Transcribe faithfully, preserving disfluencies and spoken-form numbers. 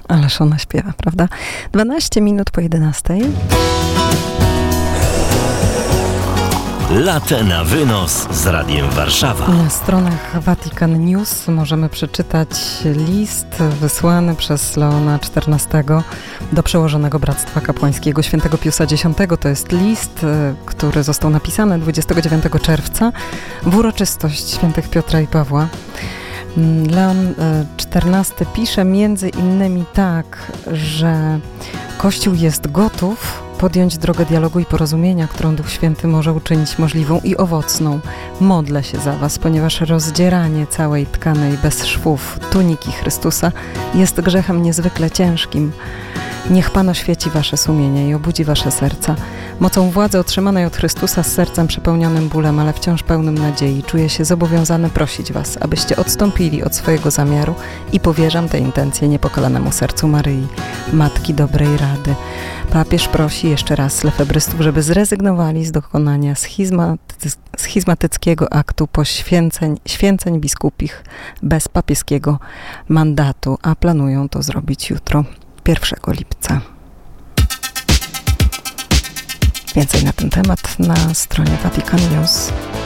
Ależ ona śpiewa, prawda? dwanaście minut po jedenastej. Latę na wynos z Radiem Warszawa. Na stronach Vatican News możemy przeczytać list wysłany przez Leona czternastego do przełożonego Bractwa Kapłańskiego świętego Piusa X. To jest list, który został napisany dwudziestego dziewiątego czerwca w uroczystość świętych Piotra i Pawła. Leon czternasty pisze między innymi tak, że Kościół jest gotów podjąć drogę dialogu i porozumienia, którą Duch Święty może uczynić możliwą i owocną. Modlę się za was, ponieważ rozdzieranie całej tkanej bez szwów tuniki Chrystusa jest grzechem niezwykle ciężkim. Niech Pan oświeci wasze sumienie i obudzi wasze serca. Mocą władzy otrzymanej od Chrystusa z sercem przepełnionym bólem, ale wciąż pełnym nadziei, czuję się zobowiązany prosić was, abyście odstąpili od swojego zamiaru i powierzam te intencje niepokalanemu sercu Maryi, Matki Dobrej Rady. Papież prosi jeszcze raz lefebrystów, żeby zrezygnowali z dokonania schizmaty- schizmatyckiego aktu poświęceń święceń biskupich bez papieskiego mandatu, a planują to zrobić jutro, pierwszego lipca. Więcej na ten temat na stronie Vatican News.